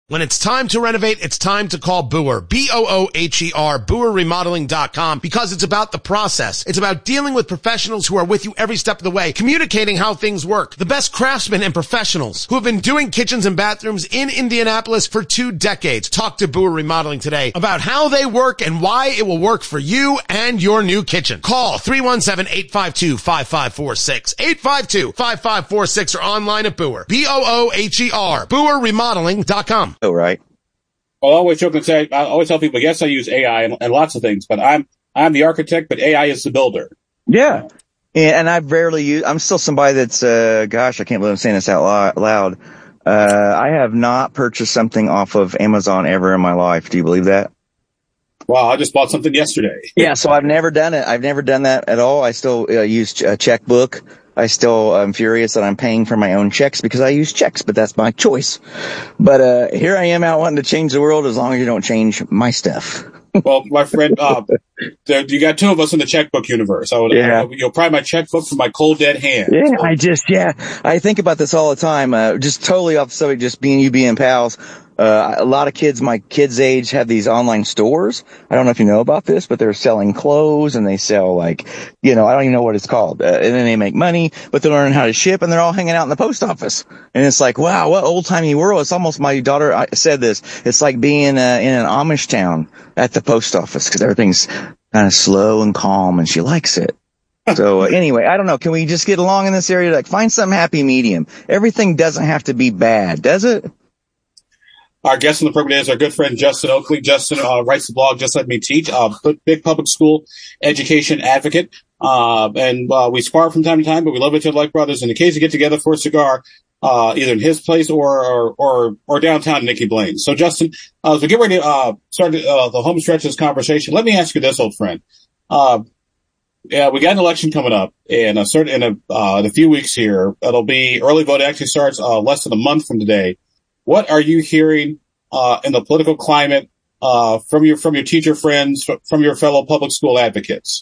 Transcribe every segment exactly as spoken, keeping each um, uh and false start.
When it's time to renovate, it's time to call Boer, B O O H E R, Boer Remodeling dot com, because it's about the process. It's about dealing with professionals who are with you every step of the way, communicating how things work. The best craftsmen and professionals who have been doing kitchens and bathrooms in Indianapolis for two decades. Talk to Boer Remodeling today about how they work and why it will work for you and your new kitchen. Call three one seven, eight five two, five five four six, eight five two, five five four six, or online at Boer, B O O H E R, Boer Remodeling dot com. Oh, right. Well, I always joke and say, I always tell people, yes, I use A I and, and lots of things, but I'm I'm the architect, but A I is the builder. Yeah. And, and I rarely use, I'm still somebody that's, uh, gosh, I can't believe I'm saying this out loud. Uh, I have not purchased something off of Amazon ever in my life. Do you believe that? Wow, I just bought something yesterday. Yeah, so I've never done it. I've never done that at all. I still uh, use a checkbook. I still am furious that I'm paying for my own checks because I use checks, but that's my choice. But uh here I am out wanting to change the world as long as you don't change my stuff. Well, my friend, uh, there, you got two of us in the checkbook universe. I would, yeah. I, you'll probably my checkbook for my cold dead hand. Yeah, so. I just, yeah, I think about this all the time. Uh, just totally off the subject, just being you being pals. Uh, a lot of kids, my kids' age, have these online stores. I don't know if you know about this, but they're selling clothes and they sell like, you know, I don't even know what it's called. Uh, and then they make money, but they're learning how to ship and they're all hanging out in the post office. And it's like, wow, what old timey world. It's almost, my daughter said this, it's like being uh, in an Amish town at the post office because everything's kind of slow and calm and she likes it. So uh, anyway, I don't know. Can we just get along in this area? Like find some happy medium. Everything doesn't have to be bad, does it? Our guest on the program today is our good friend Justin Oakley. Justin uh, writes the blog Just Let Me Teach, uh, big public school education advocate. Uh, and uh, we spar from time to time, but we love each other like brothers. And in case you get together for a cigar, uh, either in his place or or or, or downtown Nikki Blaine's. So, Justin, uh, as we get ready to uh, start uh, the home stretch of this conversation, let me ask you this, old friend. Uh, yeah, we got an election coming up in a certain in a, uh, in a few weeks here. It'll be early vote actually starts uh, less than a month from today. What are you hearing uh, in the political climate uh, from your from your teacher friends, from your fellow public school advocates?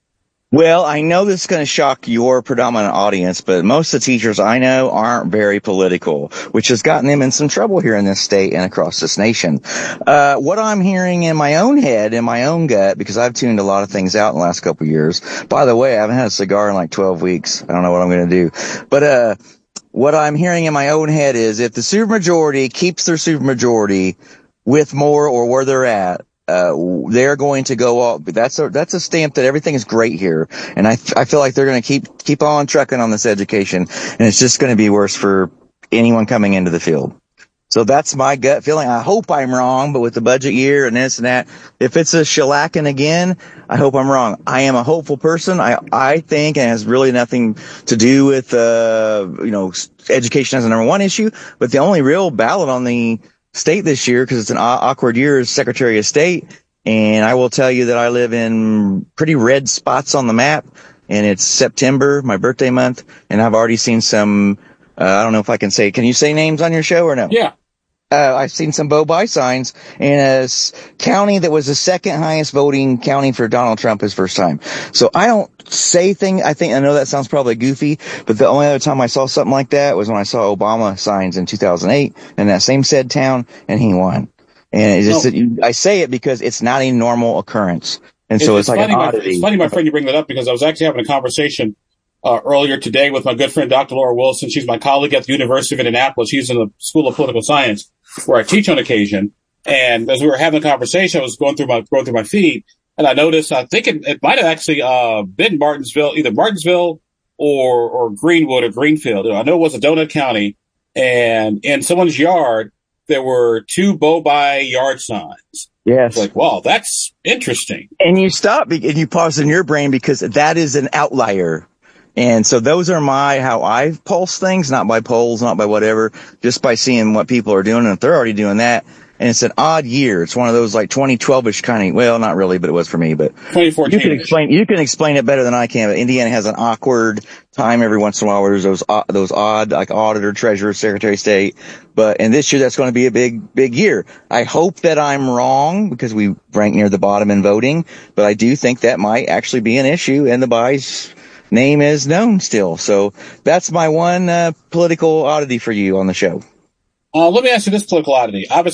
Well, I know this is going to shock your predominant audience, but most of the teachers I know aren't very political, which has gotten them in some trouble here in this state and across this nation. Uh, what I'm hearing in my own head, in my own gut, because I've tuned a lot of things out in the last couple of years. By the way, I haven't had a cigar in like twelve weeks. I don't know what I'm going to do. But uh what I'm hearing in my own head is if the supermajority keeps their supermajority with more or where they're at, uh, they're going to go all, that's a, that's a stamp that everything is great here. And I, I feel like they're going to keep, keep on trucking on this education. And it's just going to be worse for anyone coming into the field. So that's my gut feeling. I hope I'm wrong, but with the budget year and this and that, if it's a shellacking again, I hope I'm wrong. I am a hopeful person. I, I think, and it has really nothing to do with, uh, you know, education as a number one issue, but the only real ballot on the state this year, because it's an awkward year, is Secretary of State. And I will tell you that I live in pretty red spots on the map, and it's September, my birthday month, and I've already seen some, uh, I don't know if I can say, can you say names on your show or no? Yeah. Uh, I've seen some Bo-Buy signs in a s- county that was the second highest voting county for Donald Trump his first time. So I don't say things. I think, I know that sounds probably goofy, but the only other time I saw something like that was when I saw Obama signs in two thousand eight in that same said town, and he won. And it's just, no. I say it because it's not a normal occurrence. And so it's, it's like funny, an my, oddity. It's funny, my friend, you bring that up because I was actually having a conversation Uh, earlier today with my good friend, Doctor Laura Wilson. She's my colleague at the University of Indianapolis. She's in the School of Political Science, where I teach on occasion. And as we were having a conversation, I was going through my, going through my feed, and I noticed, I think it, it might have actually, uh, been Martinsville, either Martinsville or, or Greenwood or Greenfield. I know it was a donut county, and in someone's yard, there were two Bo-Buy yard signs. Yes. It's like, wow, that's interesting. And you stop and you pause in your brain because that is an outlier. And so those are my, how I pulse things, not by polls, not by whatever, just by seeing what people are doing. And if they're already doing that, and it's an odd year. It's one of those like twenty twelve-ish kind of, well, not really, but it was for me, but twenty fourteen. You can explain, you can explain it better than I can, but Indiana has an awkward time every once in a while where there's those, uh, those odd, like auditor, treasurer, secretary of state. But, and this year that's going to be a big, big year. I hope that I'm wrong because we rank near the bottom in voting, but I do think that might actually be an issue, and the buys name is known still. So that's my one uh, political oddity for you on the show. Uh, let me ask you this political oddity. Obviously,